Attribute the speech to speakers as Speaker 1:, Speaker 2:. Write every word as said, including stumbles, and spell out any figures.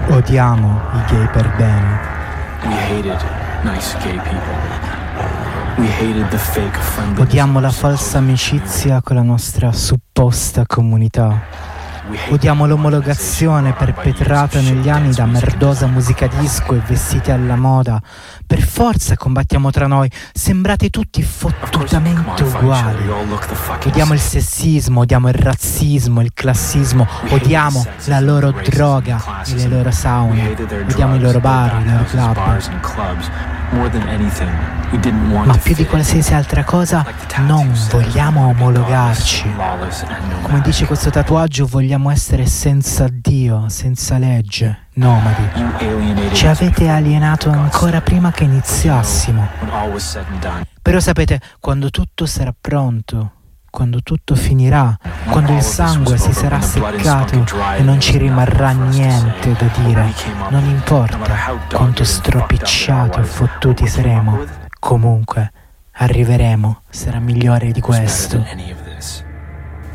Speaker 1: Odiamo i gay per bene.
Speaker 2: We hated nice gay people. We hated the fake friendliness.
Speaker 1: Odiamo la falsa amicizia con la nostra supposta comunità. Odiamo l'omologazione perpetrata negli anni da merdosa musica disco e vestiti alla moda. Per forza combattiamo tra noi, sembrate tutti fottutamente uguali. Odiamo il sessismo, odiamo il razzismo, il classismo, odiamo la loro droga e le loro saune, odiamo i loro bar, i loro club. Ma più di qualsiasi altra cosa non vogliamo omologarci. Come dice questo tatuaggio, vogliamo essere senza Dio, senza legge, nomadi. Ci avete alienato ancora prima che iniziassimo. Però sapete, quando tutto sarà pronto, quando tutto finirà, quando il sangue si sarà seccato e non ci rimarrà niente da dire, non importa quanto stropicciato e fottuti saremo, comunque arriveremo, sarà migliore di questo.